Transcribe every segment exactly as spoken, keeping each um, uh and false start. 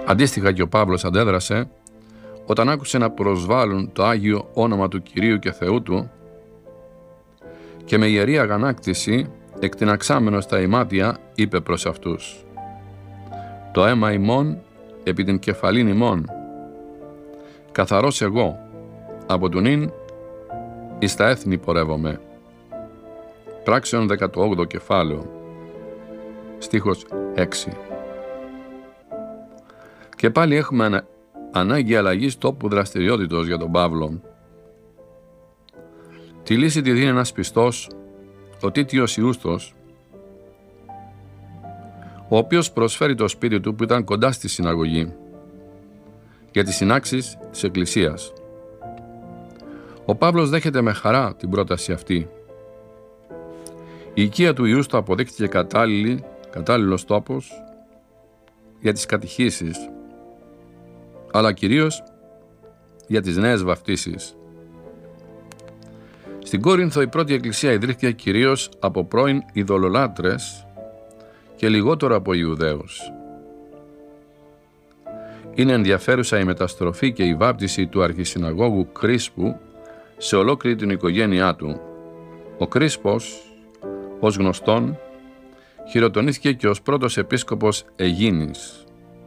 Αντίστοιχα και ο Παύλος αντέδρασε όταν άκουσε να προσβάλλουν το Άγιο όνομα του Κυρίου και Θεού του και με ιερή αγανάκτηση εκτιναξάμενος στα ημάτια είπε προς αυτούς: «Το αίμα ημών επί την κεφαλήν ημών, καθαρός εγώ, από του νυν εις τα έθνη πορεύομαι». Πράξεων δεκαοκτώ κεφάλαιο, στίχος έξι. Και πάλι έχουμε ανα... ανάγκη αλλαγής τόπου δραστηριότητος για τον Παύλο. Τη λύση τη δίνει ένας πιστός, ο Τίτιος Ιούστος, ο οποίος προσφέρει το σπίτι του που ήταν κοντά στη συναγωγή για τις συνάξεις της Εκκλησίας. Ο Παύλος δέχεται με χαρά την πρόταση αυτή. Η οικία του Ιούστου αποδείχθηκε κατάλληλη, κατάλληλος τόπος για τις κατηχήσεις, αλλά κυρίως για τις νέες βαφτίσεις. Στην Κόρινθο η πρώτη εκκλησία ιδρύθηκε κυρίως από πρώην ειδωλολάτρες και λιγότερο από Ιουδαίους. Είναι ενδιαφέρουσα η μεταστροφή και η βάπτιση του αρχισυναγώγου Κρίσπου σε ολόκληρη την οικογένειά του. Ο Κρίσπος, ως γνωστόν, χειροτονήθηκε και ως πρώτος επίσκοπος Αιγίνης.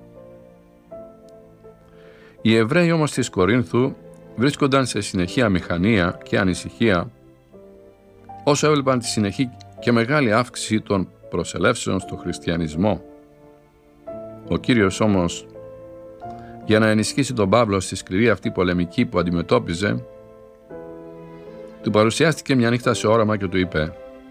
Οι Εβραίοι όμως της Κορίνθου βρίσκονταν σε συνεχή αμηχανία και ανησυχία όσο έβλεπαν τη συνεχή και μεγάλη αύξηση των προσελεύσεων στο χριστιανισμό. Ο Κύριος όμως, για να ενισχύσει τον Παύλο στη σκληρή αυτή πολεμική που αντιμετώπιζε, του παρουσιάστηκε μια νύχτα σε όραμα και του είπε: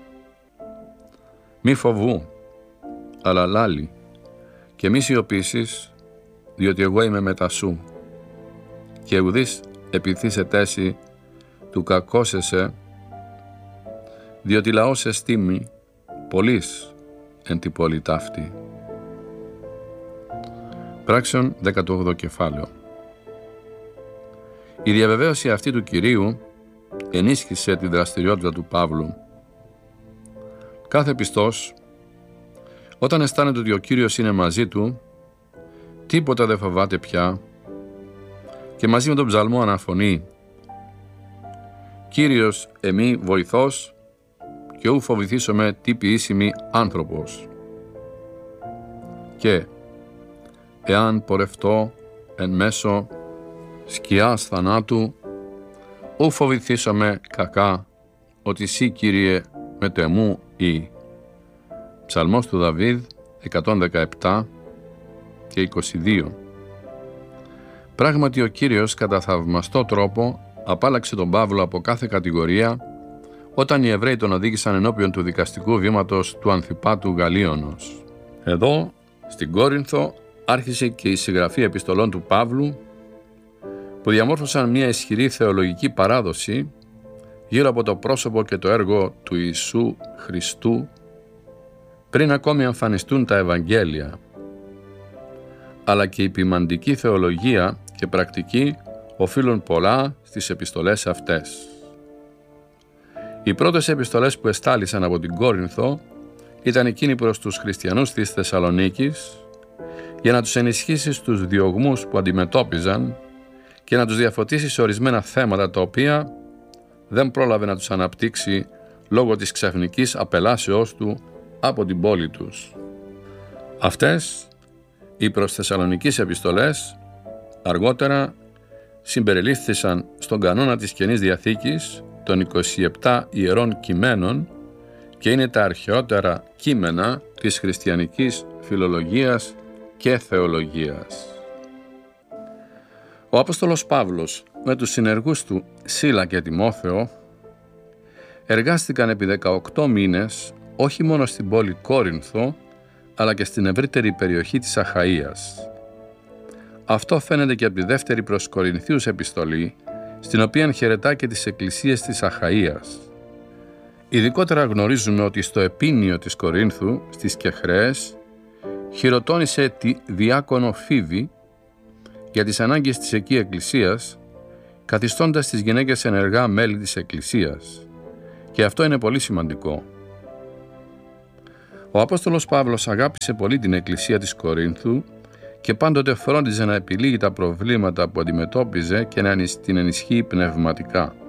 «Μη φοβού, αλλά λάλη, και μη σιωπήσεις, διότι εγώ είμαι μετά σου, και ουδείς επιθύσεται έσυ του κακώσεσαι, διότι λαός εστίμη πολλής εν τη πόλη ταύτη». Πράξεων δεκαοκτώ κεφάλαιο. Η διαβεβαίωση αυτή του Κυρίου ενίσχυσε τη δραστηριότητα του Παύλου. Κάθε πιστός, όταν αισθάνεται ότι ο Κύριος είναι μαζί του, τίποτα δεν φοβάται πια και μαζί με τον ψαλμό αναφωνεί: «Κύριος εμεί βοηθός και ου φοβηθήσομαι τι ποιήσιμη άνθρωπος». Και «Εάν πορευτώ εν μέσω σκιάς θανάτου, ου φοβηθήσομαι κακά, ότι σύ, Κύριε, με το εμού ή». Ψαλμός του Δαβίδ εκατόν δεκαεπτά και είκοσι δύο. Πράγματι ο Κύριος κατά θαυμαστό τρόπο απάλλαξε τον Παύλο από κάθε κατηγορία όταν οι Εβραίοι τον οδήγησαν ενώπιον του δικαστικού βήματος του Ανθιπάτου Γαλλίωνος. Εδώ, στην Κόρινθο, άρχισε και η συγγραφή επιστολών του Παύλου που διαμόρφωσαν μια ισχυρή θεολογική παράδοση γύρω από το πρόσωπο και το έργο του Ιησού Χριστού πριν ακόμη εμφανιστούν τα Ευαγγέλια. Αλλά και η ποιμαντική θεολογία και πρακτική οφείλουν πολλά στις επιστολές αυτές. Οι πρώτες επιστολές που εστάλησαν από την Κόρινθο ήταν εκείνοι προς τους χριστιανούς της Θεσσαλονίκης για να τους ενισχύσει στους διωγμούς που αντιμετώπιζαν και να τους διαφωτίσει σε ορισμένα θέματα τα οποία δεν πρόλαβε να τους αναπτύξει λόγω της ξαφνικής απελάσεώς του από την πόλη τους. Αυτές οι προς Θεσσαλονικής επιστολές αργότερα συμπεριλήφθησαν στον κανόνα της Καινής Διαθήκης των είκοσι επτά ιερών κειμένων και είναι τα αρχαιότερα κείμενα της χριστιανικής φιλολογίας και θεολογίας. Ο Απόστολος Παύλος με τους συνεργούς του Σίλα και Τιμόθεο εργάστηκαν επί δεκαοκτώ μήνες όχι μόνο στην πόλη Κόρινθο αλλά και στην ευρύτερη περιοχή της Αχαΐας. Αυτό φαίνεται και από τη δεύτερη προς Κορινθίους επιστολή, στην οποία χαιρετά και τις εκκλησίες της Αχαΐας. Ειδικότερα γνωρίζουμε ότι στο επίνιο της Κορίνθου, στις Κεχρέες, χειροτώνησε τη διάκονο Φίβη για τις ανάγκες της εκεί εκκλησίας, καθιστώντας τις γυναίκες ενεργά μέλη της εκκλησίας. Και αυτό είναι πολύ σημαντικό. Ο Απόστολος Παύλος αγάπησε πολύ την εκκλησία της Κορίνθου και πάντοτε φρόντιζε να επιλύει τα προβλήματα που αντιμετώπιζε και να την ενισχύει πνευματικά.